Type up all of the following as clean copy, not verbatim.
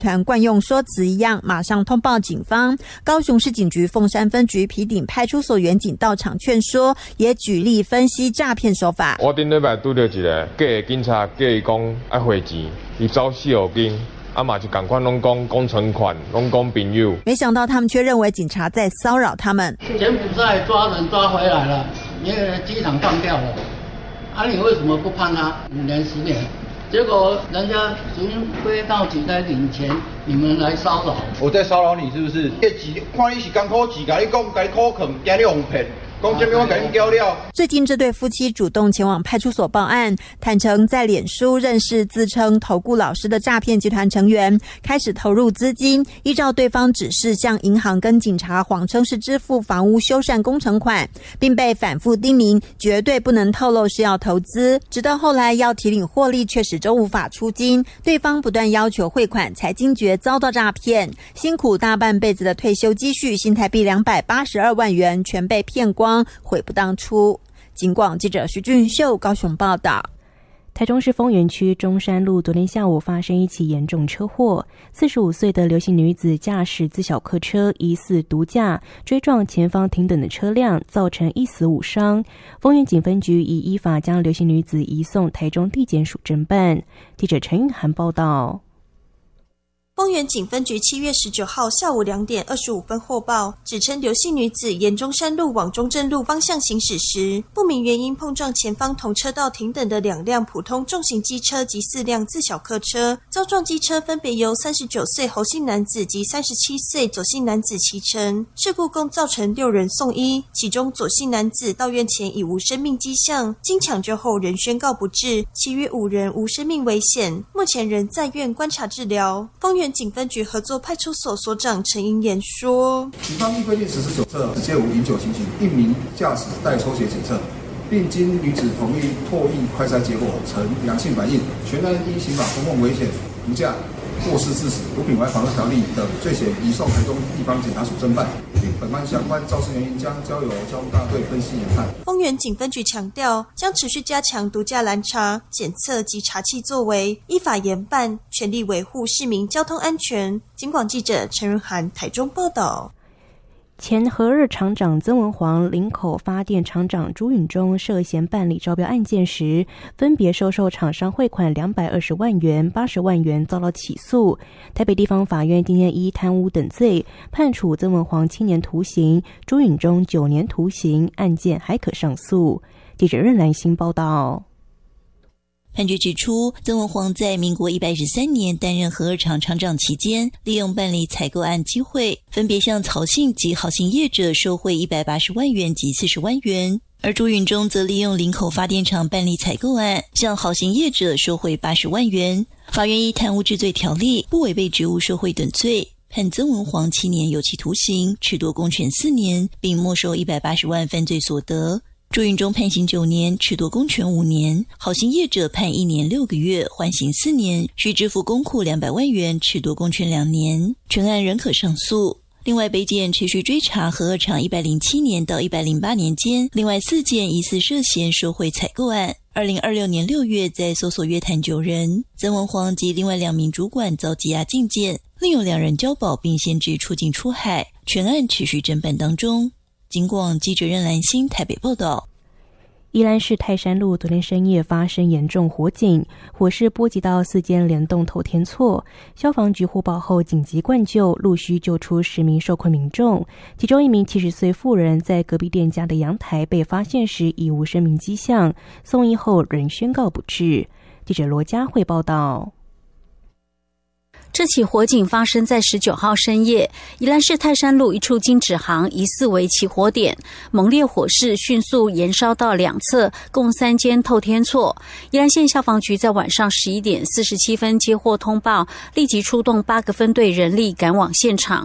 团惯用说辞一样，马上通报警方。高雄市警局凤山分局皮顶派出所员警到场劝说，也举例分析诈骗手法。 我顶礼拜拄到一个假的警察，叫伊讲要汇钱，伊走四号间。嘛是赶快拢讲存款，拢讲朋友。 没想到他们却认为警察在骚扰他们。 柬埔寨抓人抓回来了，因为机场放掉了，你为什么不判他5年10年？结果人家军规到期在领钱，你们来骚扰。 我在骚扰你是不是？看你是艰苦钱，甲你讲，甲你苦劝，惊你哄骗。 最近这对夫妻主动前往派出所报案，坦诚在脸书认识自称投顾老师的诈骗集团成员，开始投入资金，依照对方指示向银行跟警察谎称是支付房屋修缮工程款，并被反复叮咛绝对不能透露是要投资，直到后来要提领获利却始终无法出金，对方不断要求汇款，才惊觉遭到诈骗，辛苦大半辈子的退休积蓄新台币282万元全被骗光，悔不当初。警广记者徐俊秀高雄报道。 台中市丰原区中山路昨天下午发生一起严重车祸，45岁的刘姓女子驾驶自小客车疑似毒驾追撞前方停等的车辆，造成1死5伤。丰原警分局已依法将刘姓女子移送台中地检署侦办。记者陈韵涵报道。 丰原警分局7月19号下午2点25分获报，指称刘姓女子沿中山路往中正路方向行驶时，不明原因碰撞前方同车道停等的2辆普通重型机车及4辆自小客车，遭撞机车分别由39岁侯姓男子及37岁左姓男子骑乘，事故共造成6人送医，其中左姓男子到院前已无生命迹象，经抢救后仍宣告不治，其余5人无生命危险，目前仍在院观察治疗。丰原警分局合作派出所所长陈英言说： 警方依规定实施酒测，直接无饮酒情形，1名驾驶待抽血检测，并经女子同意唾液快筛结果呈阳性反应，全案依刑法公共危险、毒驾、过失致死、毒品危害防治条例等罪嫌移送台中地方检察署侦办，并本案相关肇事原因将交由交通大队分析研判。 丰原警分局强调，将持续加强毒驾拦查、检测及查缉作为，依法严办，全力维护市民交通安全。警广记者陈润涵台中报道。 前核二厂长曾文煌、林口发电厂长朱允中涉嫌办理招标案件时，分别收受厂商汇款220万元、80万元，遭到起诉。台北地方法院今天依贪污等罪判处曾文煌7年徒刑，朱允中9年徒刑，案件还可上诉。记者任兰心报道。 判决指出，曾文煌在民国113年担任核二厂厂长期间，利用办理采购案机会，分别向曹姓及好姓业者收贿180万元及40万元。而朱允中则利用林口发电厂办理采购案，向好姓业者收贿80万元。法院依贪污治罪条例、不违背职务受贿等罪，判曾文煌7年有期徒刑，褫夺公权4年，并没收180万犯罪所得。朱允中判刑9年，褫夺公权5年；好心业者判1年6个月，缓刑4年，需支付公库200万元，褫夺公权2年。全案仍可上诉。另外，北检持续追查核二厂107年到108年间另外4件疑似涉嫌受贿采购案。2026年6月，在搜索约谈9人，曾文煌及另外2名主管遭羁押禁见，另有2人交保并限制出境出海。全案持续侦办当中。警广记者任兰心台北报道。 宜兰市泰山路昨天深夜发生严重火警，火势波及到4间联动透天厝，消防局获报后紧急灌救，陆续救出10名受困民众，其中1名70岁妇人在隔壁店家的阳台被发现时已无生命迹象，送医后仍宣告不治。记者罗佳慧报道。 这起火警发生在19号深夜，宜兰市泰山路一处金纸行疑似为起火点，猛烈火势迅速延烧到两侧，共3间透天厝。宜兰县消防局在晚上11点47分接获通报，立即出动8个分队人力赶往现场。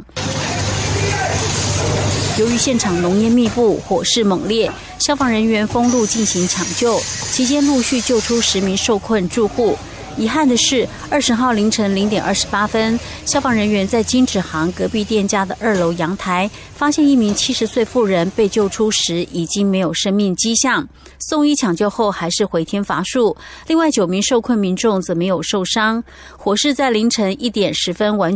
由于现场浓烟密布，火势猛烈，消防人员封路进行抢救，期间陆续救出10名受困住户。 遗憾的是，20号凌晨0点28分，消防人员在金纸行隔壁店家的2楼阳台，发现一名70岁妇人被救出时已经没有生命迹象，送医抢救后还是回天乏术。另外9名受困民众则没有受伤。火势在凌晨1点10分完